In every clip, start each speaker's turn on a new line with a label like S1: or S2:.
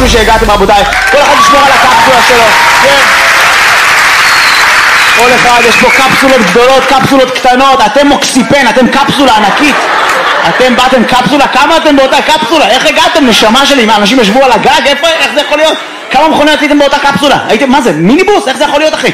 S1: לי שהגעתם רבותיי. כל אחד ישמור על הקפסולה שלו. כן. כל אחד, יש פה קפסולות גדולות, קפסולות קטנות, אתם מוקסיפן, אתם קפסולה ענקית. אתם באתם קפסולה, כמה אתם באותה קפסולה? איך הגעתם? נשמה שלי, מה, אנשים ישבו על הגג? איפה, איך זה יכול להיות? כמה מכוניות הייתם באותה קפסולה? הייתם, מה זה, מיניבוס? איך זה יכול להיות אחי?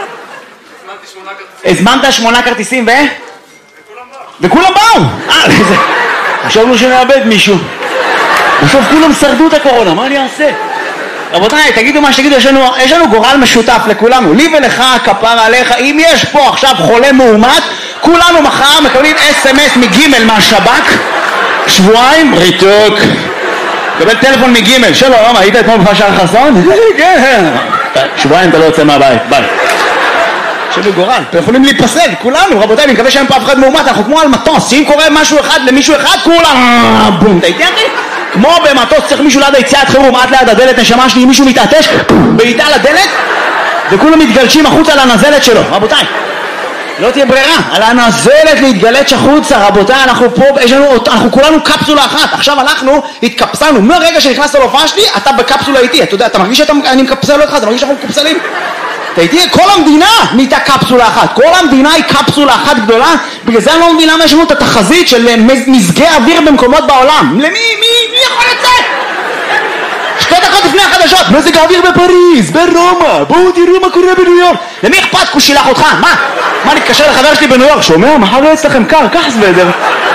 S1: הזמנת 8 כרטיסים וכולם באו! חשבנו שנאבד מישהו. בסוף כולם שרדו את הקורונה, מה אני אעשה? רבותיי, תגידו מה שתגידו, יש לנו גורל משותף לכולנו, לי ולך, כפרה עליך. אם יש פה עכשיו חולה מאומת, כולנו מחר מקבלים SMS מגימל מהשב"כ, שבועיים, ריתוק. קבל טלפון מגימל, שלום, היית אתמול בפרשת חסון? כן. שבועיים אתה לא יוצא מהבית, ביי. שבי גורל, אתם יכולים להיפסל, כולנו, רבותיי, אני מקווה שאין פה אף אחד מאומת, אנחנו כמו על מטוס, שאם קורה משהו אחד למישהו אחד, כולם, בום, אתה איתי אחי? כמו במטוס צריך מישהו ליד היציאת חירום, עד ליד הדלת, נשמה שלי, אם מישהו מתעטש, בעיטה לדלת, וכולם מתגלשים החוצה לנזלת שלו, רבותיי. לא תהיה ברירה, על הנזלת להתגלש החוצה, רבותיי, אנחנו פה, אנחנו כולנו קפסולה אחת, עכשיו אנחנו התקפסלנו, מהרגע שנכנסת להופעה שלי, אתה בקפסולה איתי, אתה יודע, אתה מרגיש שאני מקפסל אותך, אתה מרגיש שאנחנו מקפסלים? תהייתי, כל המדינה נהייתה קפסולה אחת, כל המדינה היא קפסולה אחת גדולה, בגלל זה אני לא מבין למה יש לנו את התחזית של מזגי אוויר במקומות בעולם. למי? מי יכול לצאת? 2 דקות לפני החדשות, מזג האוויר בפריז, ברומא, בואו תראו מה קורה בניו יורק. למי אכפת? הוא שילח אותך, מה נתקשר לחבר שלי בניו יורק, שומע? מחר לא יצא לכם קר, קח סוודר.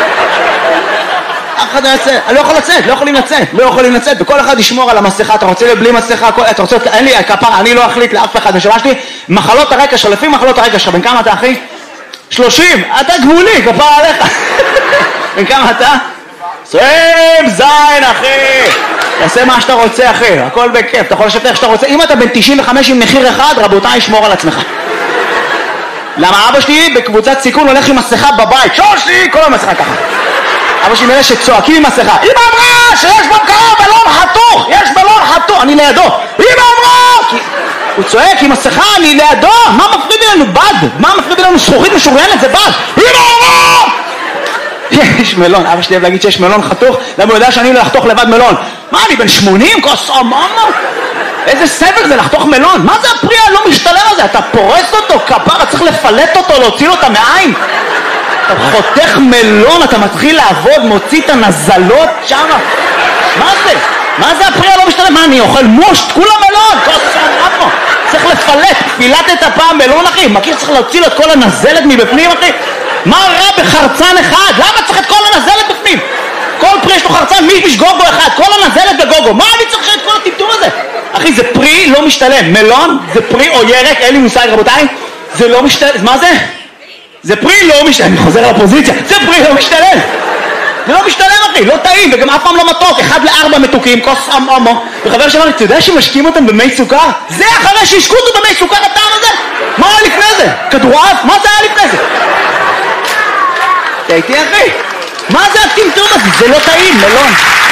S1: אף אחד לא יצא, לא יכולים לצאת, וכל אחד ישמור על המסכה, אתה רוצה בלי מסכה, אתה רוצה, אין לי כפרה, אני לא אחליט לאף אחד, נשמה שלי, מחלות הרקע שלך, לפי מחלות הרקע שלך, בן כמה אתה אחי? 30, אתה גבולי, כפרה עליך. בן כמה אתה? 20 זין אחי, תעשה מה שאתה רוצה אחי, הכל בכיף, אתה יכול לשבת איך שאתה רוצה, אם אתה בן 95 עם מחיר אחד, רבותיי, שמור על עצמך. למה אבא שלי בקבוצת סיכון הולך עם מסכה בבית, שושי, כל המסכה ככה. אבא שלי מאלה שצועקים עם מסכה, אמא אמרה שיש בקרוב בלון חתוך, יש בלון חתוך, אני לידו, אמא אמרה, הוא צועק עם מסכה, אני לידו, מה מפריד לנו בד? מה מפריד לנו זכוכית משוריינת? זה בד, אמא אמרה! יש מלון, אבא שלי אוהב להגיד שיש מלון חתוך, למה הוא יודע שאני לא לחתוך לבד מלון? מה, אני בן 80? כוס אממה? איזה סבל זה לחתוך מלון? מה זה הפרי הלא משתלם הזה? אתה פורס אותו, כפרה, צריך לפלט אותו, להוציא לו את המעיים. אתה חותך מלון, אתה מתחיל לעבוד, מוציא את הנזלות שמה. מה זה? מה זה הפרי הלא משתלם? מה, אני אוכל מושט? כולה מלון, כוס אממה. צריך לפלט, פילטת הפעם מלון אחי, מכיר צריך להוציא לו את כל הנזלת מבפנים אחי? מה רע בחרצן אחד? למה צריך את כל הנזלת בפנים? כל פרי יש לו חרצן, מיש גוגו אחד, כל הנזלת בגוגו, מה אני צריך את כל הטמטום הזה? אחי, זה פרי לא משתלם, מלון זה פרי או ירק, אין לי מושג רבותיי, זה לא משתלם, מה זה? זה פרי לא משתלם, אני חוזר על הפוזיציה, זה פרי לא משתלם, זה לא משתלם אחי, לא טעים, וגם אף פעם לא מתוק, 1-4 מתוקים, כוס אמו, וחבר שאמר לי, אתה יודע שמשקים אותם במי סוכר? זה אחרי שהשקו אותו במי סוכר הטעם הזה? מה היה לפני זה? כדורעף? מה זה היה לפני זה? תהייתי אחי, מה זה הטמטום הזה? זה לא טעים, מלון.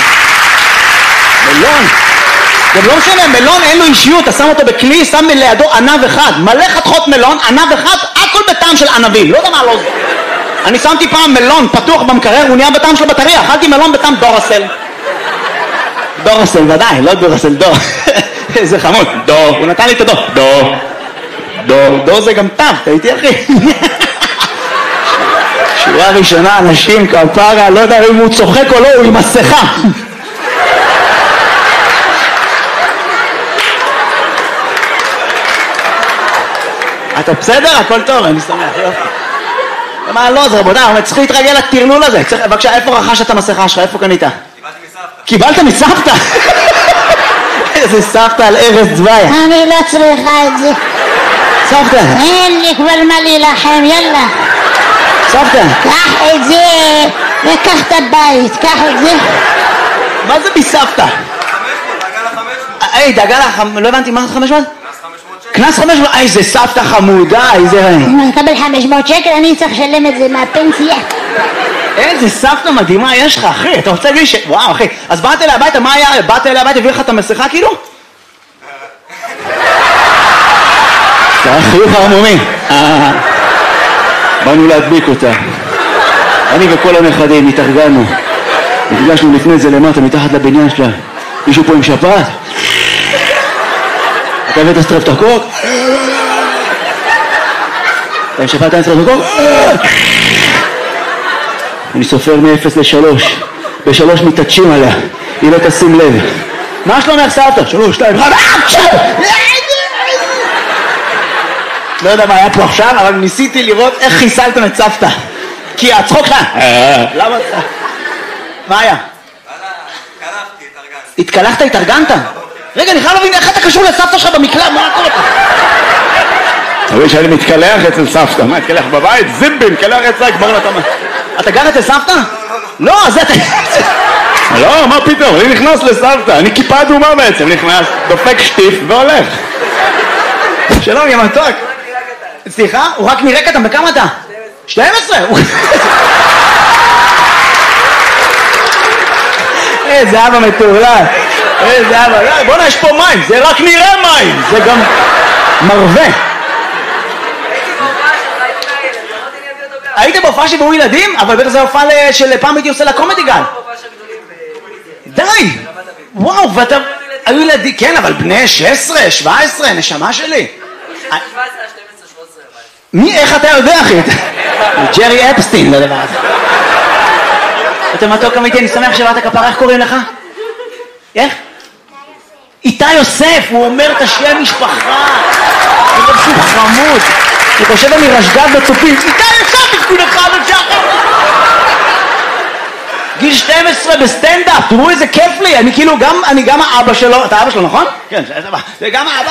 S1: זה לא משנה, מלון אין לו אישיות, אתה שם אותו בכלי, שם לידו ענב אחד, מלא חתכות מלון, ענב אחד, הכל בטעם של ענבים, לא יודע מה לא זה. אני שמתי פעם מלון פתוח במקרר, הוא נהיה בטעם של בטריה, אכלתי מלון בטעם דורסל. דורסל, ודאי, לא דורסל, דור. זה חמוד, דור, הוא נתן לי את הדור. דור זה גם טעם, תהייתי אחי. שורה ראשונה, אנשים, כפרה, לא יודע אם הוא צוחק או לא, הוא עם מסכה. אתה בסדר? הכל טוב, אני שמח, יופי. מה לא, זה רבותיי, אבל צריך להתרגל לטרלול הזה. בבקשה, איפה רכשת את המסכה שלך? איפה קנית? קיבלת מסבתא? איזה סבתא על ארז דווי.
S2: אני לא צריכה את זה.
S1: סבתא.
S2: אין לי כבר מה להילחם, יאללה.
S1: סבתא.
S2: קח את זה, וקח את הבית, קח את זה.
S1: מה זה מסבתא? 500, היי, דאגה לך, לא הבנתי, מה זה 500? קנס 500, איזה סבתא חמודה, איזה...
S2: אם אני אקבל 500 שקל, אני צריך לשלם את זה מהפנסיה.
S1: איזה סבתא מדהימה יש לך, אחי, אתה רוצה להגיד וואו, אחי, אז באת אליי הביתה, מה היה? באת אליי הביתה, הביא לך את המסכה כאילו? אתה חיוך הרמומי. באנו להדביק אותה. אני וכל הנכדים התארגנו. נפגשנו לפני זה למטה, מתחת לבניין שלה. מישהו פה עם שפעת? אתה הבאת סטרפטוקוק? אתה עם שפעת עם סטרפטוקוק? אני סופר מ-0 ל-3. ב-3 מתעטשים עליה, היא לא תשים לב. מה שלומך סבתא? 3, 2, 1, לא יודע מה היה פה עכשיו, אבל ניסיתי לראות איך חיסלתם את סבתא. כי הצחוק כאן. למה? מה היה?
S3: התקלחתי, התארגנתי.
S1: התקלחת, התארגנת? רגע, אני חייב להבין איך אתה קשור לסבתא שלך במקלט, מה קורה פה?
S4: תראי שאני מתקלח אצל סבתא, מה, התקלח בבית? זיבי, מתקלח אצלה, כבר לא תמה.
S1: אתה גר אצל סבתא? לא, זה אתה...
S4: לא, מה פתאום, אני נכנס לסבתא, אני כיפה אדומה בעצם, נכנס, דופק שטיף והולך.
S1: שלום, יא מתוק. סליחה? הוא רק נראה קטן, בכמה אתה? 12? איזה אבא מטורלל. איזה אבא, בוא'נה, יש פה מים, זה רק נראה מים, זה גם מרווה. היית בהופעה שבאו ילדים? אבל בטח זה הופעה של פעם הייתי עושה לקומדי גל. די! וואו, ואתה... היו ילדים, כן, אבל בני 16, 17, נשמה שלי.
S3: 17, 12, 13.
S1: מי, איך אתה יודע, אחי? ג'רי אפסטין, לדבר הזה. אתה מתוק אמיתי, אני שמח שבאת כפרה, איך קוראים לך? איך? איתי יוסף, הוא אומר את השם משפחה. הוא חושב שהוא חמוד. הוא חושב אני רשגב בצופים. איתי יוסף, תפקוד אחד עוד שחר. גיל 12 בסטנדאפ, תראו איזה כיף לי. אני כאילו גם, אני גם האבא שלו. אתה אבא שלו, נכון? כן, זה גם האבא.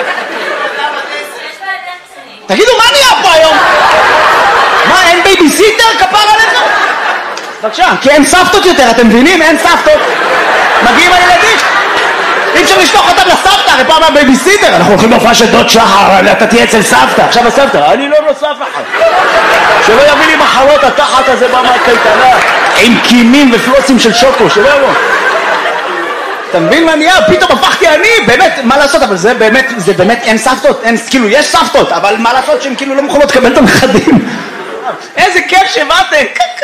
S1: תגידו, מה נהיה פה היום? מה, אין בייביסיטר? כפר עליך? בבקשה, כי אין סבתות יותר, אתם מבינים? אין סבתות. מגיעים הילדים. אי אפשר לשלוח אותם לסבתא, הרי פעם הבייביסיטר. אנחנו הולכים להופעה של דוד שחר, אתה תהיה אצל סבתא. עכשיו הסבתא, אני לא נוסף אחד. שלא יביא לי מחלות התחת הזה בקייטנה, עם קימים ופלוסים של שוקו, שלא יבוא. אתה מבין מה נהיה? פתאום הפכתי אני, באמת, מה לעשות? אבל זה באמת אין סבתות, כאילו יש סבתות, אבל מה לעשות שהן כאילו לא מוכנות לקבל את הנכדים? איזה כיף שבאתם!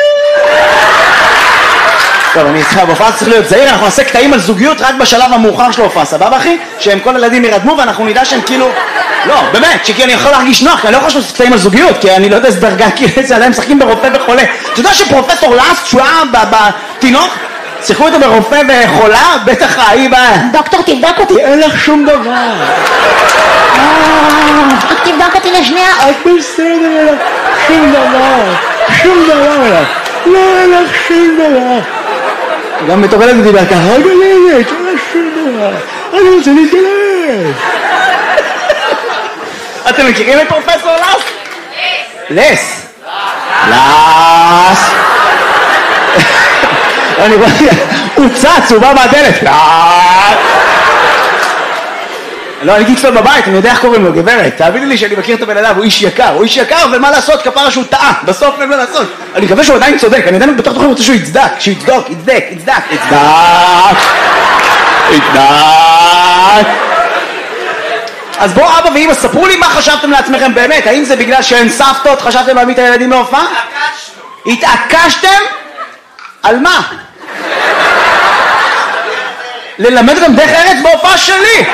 S1: טוב, אני צריכה, בהופעה צריך להיות זהיר, אנחנו נעשה קטעים על זוגיות רק בשלב המאוחר של ההופעה, סבבה אחי? שהם כל הילדים ירדמו ואנחנו נדע שהם כאילו... לא, באמת, שכי אני יכול להרגיש נוח, כי אני לא יכול לעשות קטעים על זוגיות, כי אני לא יודע איזה דרגה, כי איזה עליהם משחקים ברופא וחולה. אתה יודע שפרופסור לאסט, שהוא היה בתינוק, שיחקו אותו ברופא וחולה, בטח ההיא בה...
S2: דוקטור, תבדוק אותי.
S1: אין לך שום דבר.
S2: תבדוק אותי לשנייה.
S1: את בסדר, שום דבר. שום דבר. לא, אין לך שום דבר. גם מטורלת דיבר ככה, רגע לילד, אין לך שום דבר. אני רוצה להתגלש. אתם מכירים את פרופסור לס? לס. לס. אני רואה, הוא צץ, הוא בא מהדלת. לא, אני הייתי אצלו בבית, אני יודע איך קוראים לו, גברת. תאמיני לי שאני מכיר את הבן אדם, הוא איש יקר. הוא איש יקר, ומה לעשות, כפרה שהוא טעה. בסוף אין מה לעשות. אני מקווה שהוא עדיין צודק, אני עדיין בטח תוכלי רוצה שהוא יצדק. שיצדוק, יצדק, יצדק, יצדק. יצדק. אז בואו אבא ואמא, ספרו לי מה חשבתם לעצמכם באמת. האם זה בגלל שאין סבתות, חשבתם להביא את הילדים להופעה? התעקשתם? על מה? ללמד אותם דרך ארץ בהופעה שלי.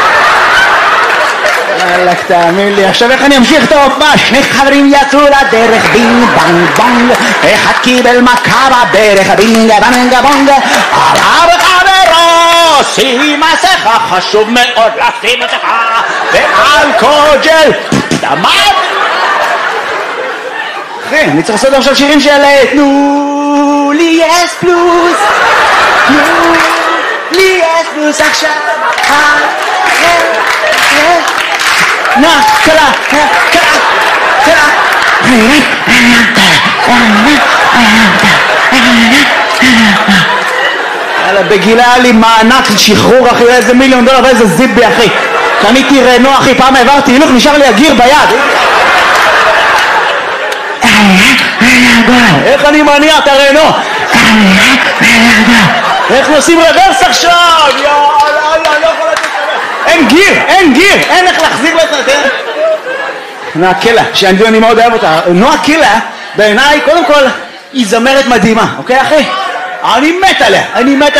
S1: וואלק, תאמין לי, עכשיו איך אני אמשיך את ההופעה? שני חברים יצאו לדרך, בינג בנג בונג, אחד קיבל מכה בברך, בינג בנג בונג, עלה בחברו, שים מסכה, חשוב מאוד לשים מסכה, ואלכוג'ל, דמת. אחי, אני צריך לעשות עכשיו שירים של תנו לי אס פלוס, תנו לי אס פלוס עכשיו, נה, קלה, קלה, קלה. בגילה היה לי מענק שחרור אחי, איזה $1,000,000 ואיזה זיבי אחי. קניתי רנו אחי, פעם העברתי הילוך, נשאר לי הגיר ביד. איך אני מניע את הרנו? איך נוסעים רוורס עכשיו? יאללה, לא יכול לתת רוורס. אין גיר, אין גיר, אין איך להחזיר לזה. נועה קילה, שאני מאוד אוהב אותה. נועה קילה, בעיניי, קודם כל, היא זמרת מדהימה, אוקיי אחי? אני מת עליה, אני מת